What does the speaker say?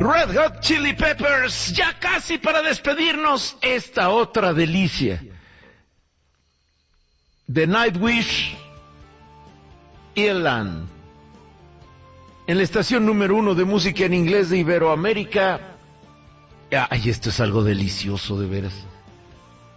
Red Hot Chili Peppers, ya casi para despedirnos, esta otra delicia. The Nightwish, Ireland. En la estación número 1 de música en inglés de Iberoamérica. Ay, esto es algo delicioso, de veras.